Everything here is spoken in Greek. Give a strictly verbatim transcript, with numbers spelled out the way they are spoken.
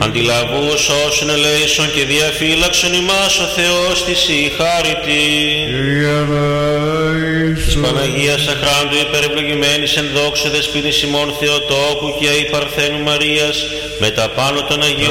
αντιλαβούς όσων ελέησον και διαφύλαξον ημάς ο Θεός της η χάρητη. Της Παναγίας Αχράντου υπερευλογημένης εν δόξου δεσποίνης ημών Θεοτόκου και η Παρθένου Μαρίας με τα πάνω των Αγίων